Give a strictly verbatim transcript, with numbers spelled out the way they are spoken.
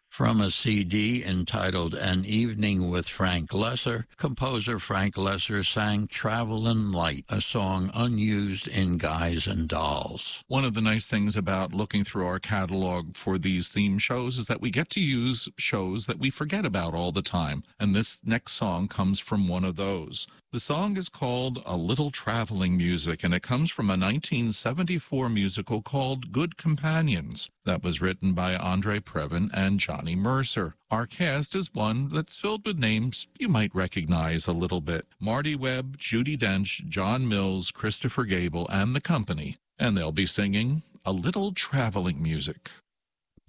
From a C D entitled An Evening with Frank Lesser, composer Frank Lesser sang Travelin' Light, a song unused in Guys and Dolls. One of the nice things about looking through our catalog for these theme shows is that we get to use shows that we forget about all the time, and this next song comes from one of those. The song is called A Little Traveling Music, and it comes from a nineteen seventy-four musical called Good Companions that was written by Andre Previn and Johnny Mercer. Our cast is one that's filled with names you might recognize a little bit. Marty Webb, Judi Dench, John Mills, Christopher Gable, and the company, and they'll be singing A Little Traveling Music.